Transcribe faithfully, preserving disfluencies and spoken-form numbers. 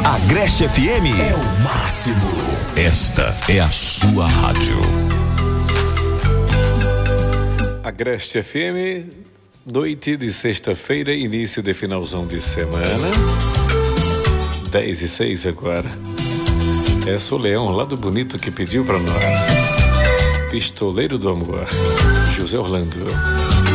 Agreste F M é o máximo. Esta é a sua rádio. Agreste F M, noite de sexta-feira, início de finalzão de semana. dez e seis agora. Essa é o Leão, lá do Bonito, que pediu pra nós. Pistoleiro do Amor, José Orlando.